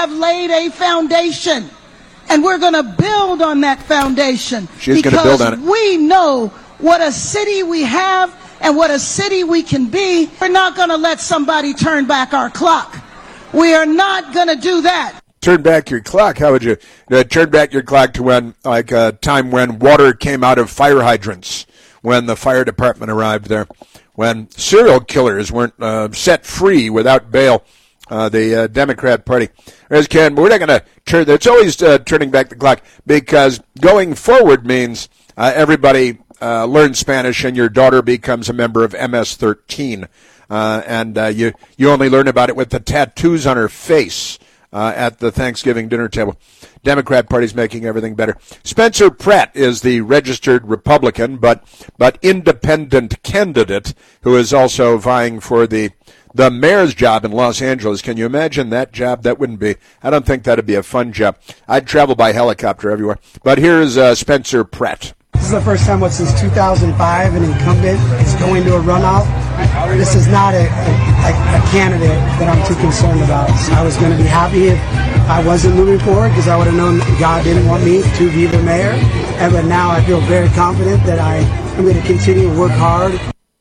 have laid a foundation, and we're going to build on that foundation. She's going to build on it. Because we know what a city we have and what a city we can be. We're not going to let somebody turn back our clock. We are not going to do that. Turn back your clock? How would you turn back your clock to when, like a time when water came out of fire hydrants, when the fire department arrived there, when serial killers weren't set free without bail, the Democrat Party. As Ken, we're not going to turn. It's always turning back the clock, because going forward means everybody learns Spanish and your daughter becomes a member of MS-13, and you only learn about it with the tattoos on her face at the Thanksgiving dinner table. Democrat Party's making everything better. Spencer Pratt is the registered Republican, but independent candidate who is also vying for the mayor's job in Los Angeles. Can you imagine that job? That wouldn't be, I don't think that'd be a fun job. I'd travel by helicopter everywhere. But here's Spencer Pratt. This is the first time since 2005 an incumbent is going to a runoff. This is not a candidate that I'm too concerned about. I was going to be happy if I wasn't moving forward, because I would have known God didn't want me to be the mayor. But now I feel very confident that I am going to continue to work hard.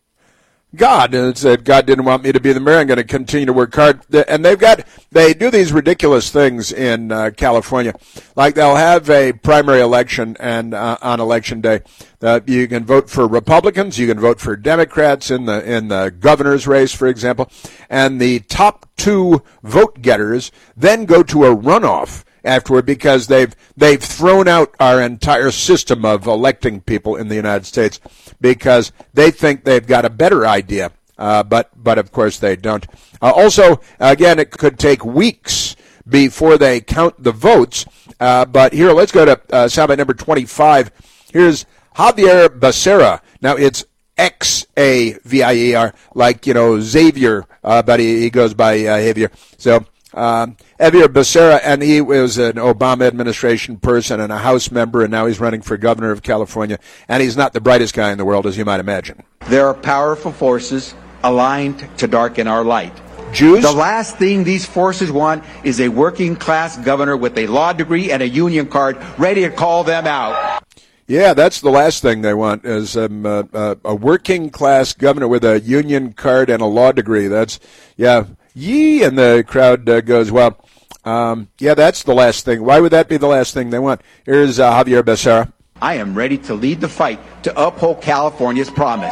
God said, God didn't want me to be the mayor. I'm going to continue to work hard. And they do these ridiculous things in California. Like they'll have a primary election, and on election day, you can vote for Republicans, you can vote for Democrats in the governor's race, for example. And the top two vote getters then go to a runoff afterward, because they've thrown out our entire system of electing people in the United States, because they think they've got a better idea, but of course they don't. Also, again, it could take weeks before they count the votes, but here, let's go to soundbite number 25. Here's Xavier Becerra. Now, it's Xavier, like, Xavier, but he goes by Javier. So, Xavier Becerra, and he was an Obama administration person and a House member, and now he's running for governor of California, and he's not the brightest guy in the world, as you might imagine. There are powerful forces aligned to darken our light. Jews? The last thing these forces want is a working-class governor with a law degree and a union card ready to call them out. Yeah, that's the last thing they want, is a working-class governor with a union card and a law degree. That's, yeah. Yee, and the crowd goes, well, yeah, that's the last thing. Why would that be the last thing they want? Here's Xavier Becerra. I am ready to lead the fight to uphold California's promise.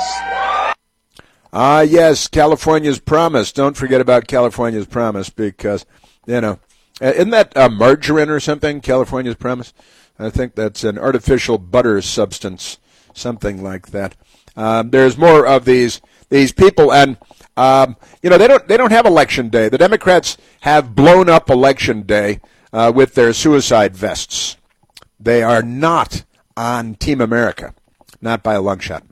Yes, California's promise. Don't forget about California's promise, because, isn't that margarine or something, California's promise? I think that's an artificial butter substance, something like that. There's more of these people, and they don't have election day. The Democrats have blown up election day with their suicide vests. They are not on Team America, not by a long shot.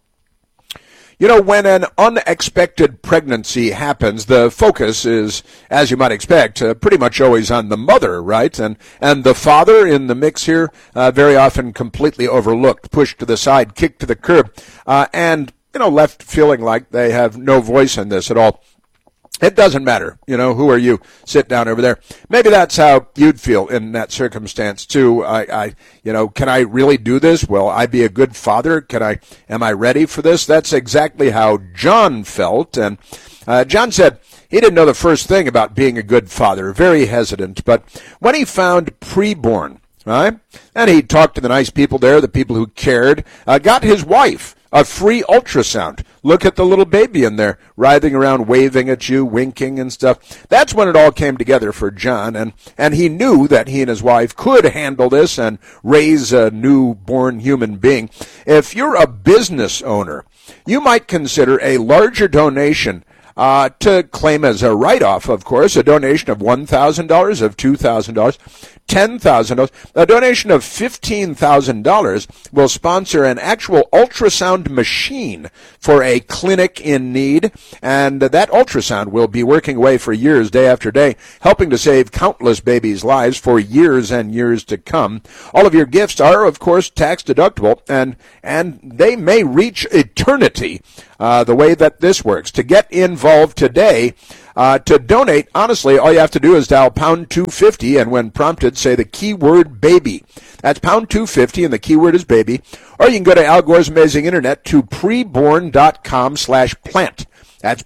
When an unexpected pregnancy happens, the focus is, as you might expect, pretty much always on the mother, right? And the father in the mix here, very often completely overlooked, pushed to the side, kicked to the curb, and left feeling like they have no voice in this at all. It doesn't matter, who are you? Sit down over there. Maybe that's how you'd feel in that circumstance too. Can I really do this? Will I be a good father? Am I ready for this? That's exactly how John felt. And John said he didn't know the first thing about being a good father, very hesitant. But when he found preborn, right, and he talked to the nice people there, the people who cared, got his wife a free ultrasound. Look at the little baby in there, writhing around, waving at you, winking and stuff. That's when it all came together for John, and he knew that he and his wife could handle this and raise a newborn human being. If you're a business owner, you might consider a larger donation to claim as a write-off, of course, a donation of $1,000, of $2,000, $10,000. A donation of $15,000 will sponsor an actual ultrasound machine for a clinic in need, and that ultrasound will be working away for years, day after day, helping to save countless babies' lives for years and years to come. All of your gifts are, of course, tax-deductible, and they may reach eternity the way that this works. To get involved today, To donate, honestly, all you have to do is dial pound 250, and when prompted, say the keyword baby. That's pound 250, and the keyword is baby. Or you can go to Al Gore's Amazing Internet to preborn.com/plant. That's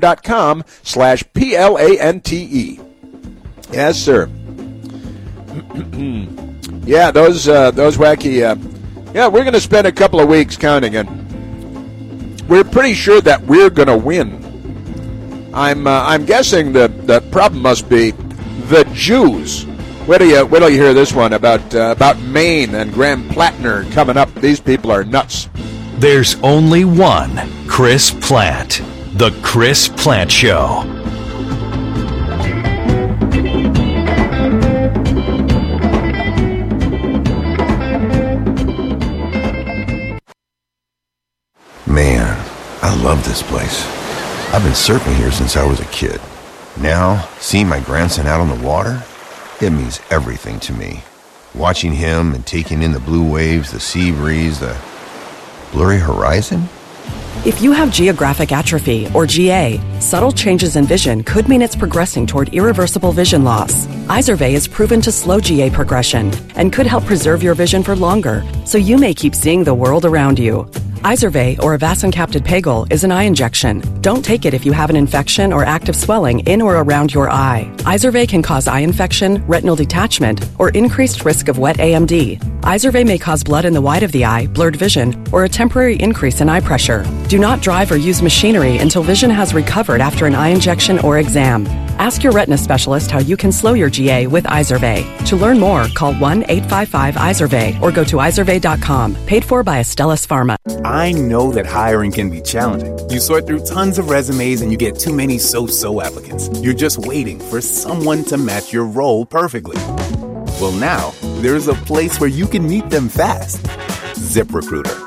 preborn.com/PLANTE. Yes, sir. Yeah, those wacky. Yeah, we're going to spend a couple of weeks counting, and we're pretty sure that we're going to win. I'm guessing the problem must be the Jews. Wait till you hear this one about Maine and Graham Plattner coming up. These people are nuts. There's only one Chris Plante. The Chris Plante Show. Man, I love this place. I've been surfing here since I was a kid. Now, seeing my grandson out on the water, it means everything to me. Watching him and taking in the blue waves, the sea breeze, the blurry horizon. If you have geographic atrophy, or GA, subtle changes in vision could mean it's progressing toward irreversible vision loss. Izervay is proven to slow GA progression and could help preserve your vision for longer, so you may keep seeing the world around you. Izervay, or avacincaptad pegol, is an eye injection. Don't take it if you have an infection or active swelling in or around your eye. Izervay can cause eye infection, retinal detachment, or increased risk of wet AMD. Izervay may cause blood in the white of the eye, blurred vision, or a temporary increase in eye pressure. Do not drive or use machinery until vision has recovered after an eye injection or exam. Ask your retina specialist how you can slow your GA with Izervay. To learn more, call 1-855-IZERVAY or go to izervay.com. Paid for by Astellas Pharma. I know that hiring can be challenging. You sort through tons of resumes and you get too many so-so applicants. You're just waiting for someone to match your role perfectly. Well, now, there's a place where you can meet them fast. ZipRecruiter.